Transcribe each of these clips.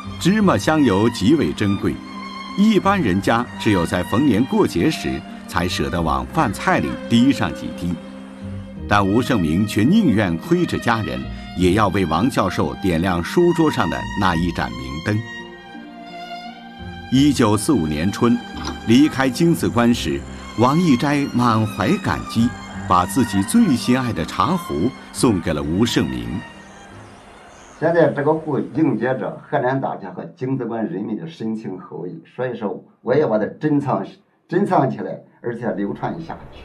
芝麻香油极为珍贵，一般人家只有在逢年过节时才舍得往饭菜里滴上几滴，但吴胜明却宁愿亏着家人，也要为王教授点亮书桌上的那一盏明灯。1945年春，离开京子关时，王义斋满怀感激，把自己最心爱的茶壶送给了吴胜明。 现在这个壶迎接着河南大学和京子关人民的深情厚谊，所以说我也把它珍藏起来，而且流传下去。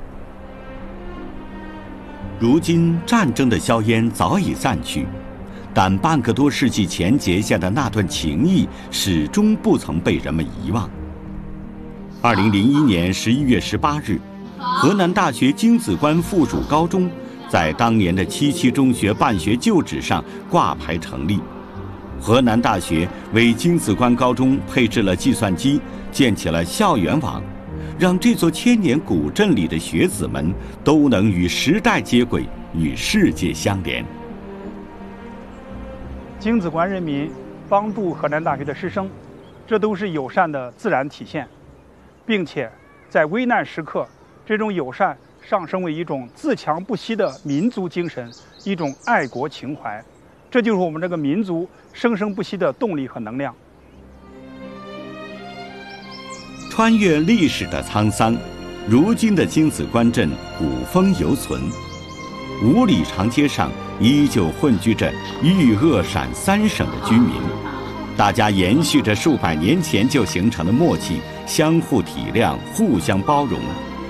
如今战争的硝烟早已散去，但半个多世纪前结下的那段情谊始终不曾被人们遗忘。2001年11月18日，河南大学京子关附属高中在当年的七七中学办学旧址上挂牌成立。河南大学为京子关高中配置了计算机，建起了校园网，让这座千年古镇里的学子们都能与时代接轨，与世界相连。 京子关人民帮助河南大学的师生，这都是友善的自然体现，并且在危难时刻，这种友善上升为一种自强不息的民族精神，一种爱国情怀，这就是我们这个民族生生不息的动力和能量。 穿越历史的沧桑，如今的京子关镇古风犹存，5里长街上依旧混居着豫鄂陕3省的居民，大家延续着数百年前就形成的默契，相互体谅，互相包容。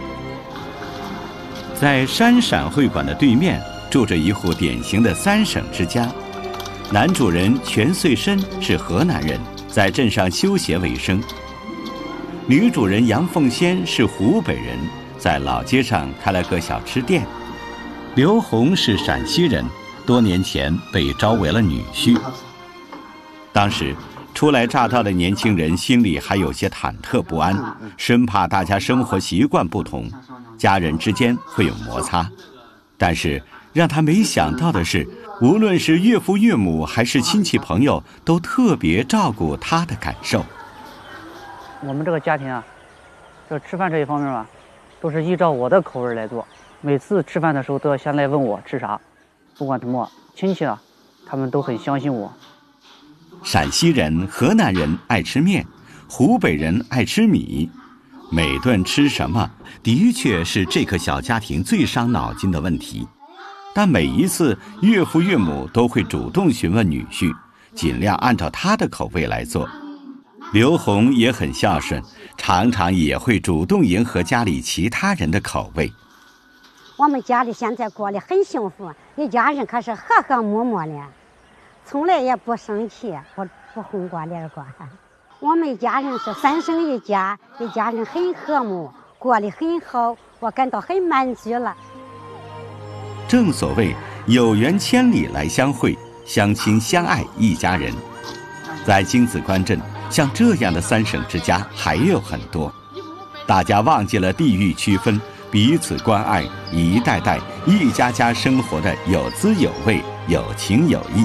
在山陕会馆的对面，住着一户典型的3省之家。男主人全穗申是河南人，在镇上修鞋为生。女主人杨凤仙是湖北人，在老街上开了个小吃店。刘红是陕西人，多年前被招为了女婿。当时初来乍到的年轻人心里还有些忐忑不安，生怕大家生活习惯不同，家人之间会有摩擦。但是让他没想到的是，无论是岳父岳母还是亲戚朋友，都特别照顾他的感受。 我们这个家庭啊，这吃饭这一方面吧，都是依照我的口味来做。每次吃饭的时候都要先来问我吃啥，不管什么亲戚啊，他们都很相信我。 陕西人、河南人爱吃面，湖北人爱吃米，每顿吃什么的确是这个小家庭最伤脑筋的问题。但每一次岳父岳母都会主动询问女婿，尽量按照他的口味来做。刘红也很孝顺，常常也会主动迎合家里其他人的口味。 我们家里现在过得很幸福，一家人可是和和睦睦的，从来也不生气，不红过脸过。我们家人是3省一家，一家人很和睦，过得很好，我感到很满足了。 正所谓有缘千里来相会，相亲相爱一家人。在京子关镇，像这样的3省之家还有很多，大家忘记了地域区分，彼此关爱，一代代一家家生活的有滋有味，有情有义。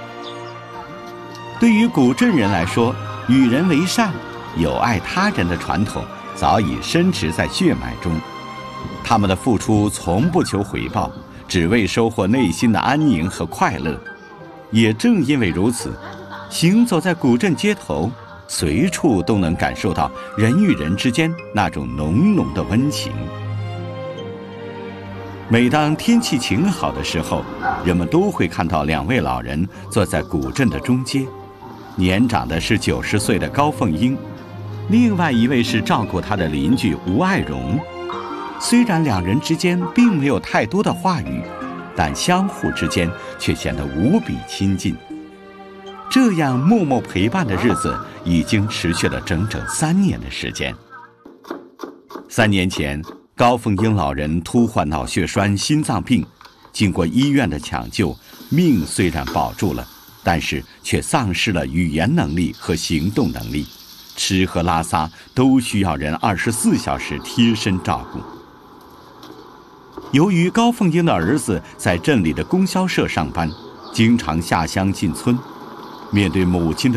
对于古镇人来说，与人为善、友爱他人的传统早已深植在血脉中，他们的付出从不求回报，只为收获内心的安宁和快乐。也正因为如此，行走在古镇街头，随处都能感受到人与人之间那种浓浓的温情。每当天气晴好的时候，人们都会看到2位老人坐在古镇的中街，年长的是90岁的高凤英，另外一位是照顾他的邻居吴爱荣。虽然2人之间并没有太多的话语，但相互之间却显得无比亲近。这样默默陪伴的日子已经持续了整整3年的时间。3年前，高凤英老人突患脑血栓、心脏病，经过医院的抢救，命虽然保住了，但是却丧失了语言能力和行动能力，吃喝拉撒都需要人24小时贴身照顾。由于高凤英的儿子在镇里的供销社上班，经常下乡进村，面对母亲的